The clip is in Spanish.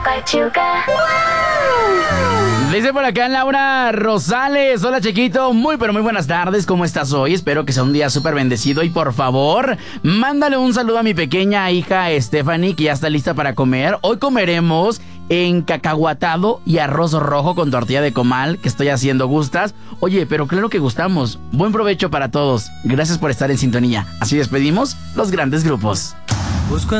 Dice por acá Laura Rosales. Hola, chiquito, muy pero muy buenas tardes. ¿Cómo estás hoy? Espero que sea un día súper bendecido. Y por favor, mándale un saludo a mi pequeña hija Stephanie, que ya está lista para comer. Hoy comeremos en cacahuatado y arroz rojo con tortilla de comal que estoy haciendo. ¿Gustas? Oye, pero claro que gustamos. Buen provecho para todos. Gracias por estar en sintonía. Así despedimos los grandes grupos.